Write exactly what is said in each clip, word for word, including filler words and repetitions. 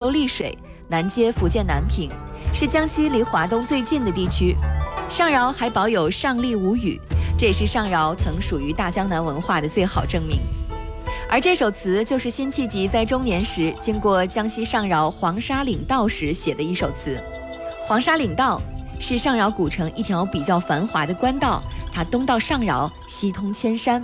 沟丽水，南接福建南平，是江西离华东最近的地区。上饶还保有上立五语，这也是上饶曾属于大江南文化的最好证明。而这首词就是辛弃疾在中年时经过江西上饶黄沙岭道时写的一首词。黄沙岭道是上饶古城一条比较繁华的官道，它东到上饶，西通千山。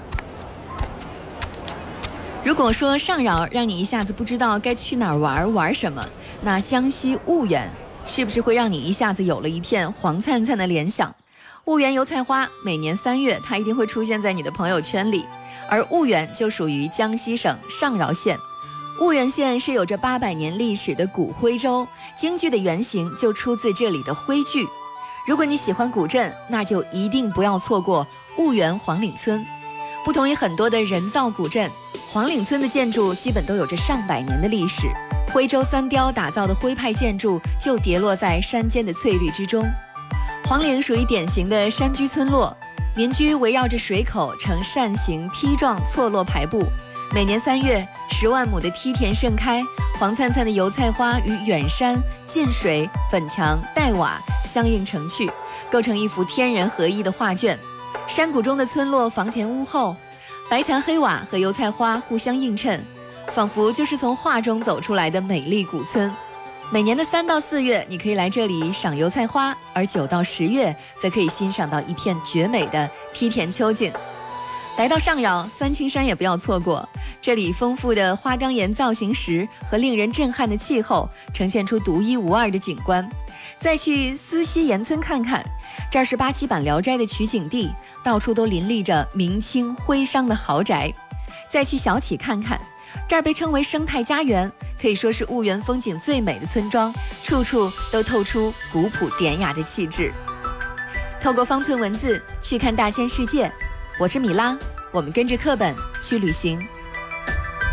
如果说上饶让你一下子不知道该去哪儿玩玩什么，那江西婺源是不是会让你一下子有了一片黄灿灿的联想？婺源油菜花每年三月它一定会出现在你的朋友圈里，而婺源就属于江西省上饶县。婺源县是有着八百年历史的古徽州，京剧的原型就出自这里的徽剧。如果你喜欢古镇，那就一定不要错过婺源黄岭村。不同于很多的人造古镇，黄岭村的建筑基本都有着上百年的历史。徽州三雕打造的徽派建筑就跌落在山间的翠绿之中。黄岭属于典型的山居村落，民居围绕着水口呈扇形梯状错落排布。每年三月，十万亩的梯田盛开，黄灿灿的油菜花与远山、近水、粉墙、黛瓦相映成趣，构成一幅天人合一的画卷。山谷中的村落房前屋后，白墙黑瓦和油菜花互相映衬，仿佛就是从画中走出来的美丽古村。每年的三到四月，你可以来这里赏油菜花，而九到十月则可以欣赏到一片绝美的梯田秋景。来到上饶，三清山也不要错过，这里丰富的花岗岩造型石和令人震撼的气候，呈现出独一无二的景观。再去思溪岩村看看，这儿是八七版《聊斋》的取景地，到处都林立着明清徽商的豪宅。再去小启看看，这儿被称为生态家园，可以说是婺源风景最美的村庄，处处都透出古朴典雅的气质。透过方寸文字去看大千世界，我是米拉，我们跟着课本去旅行。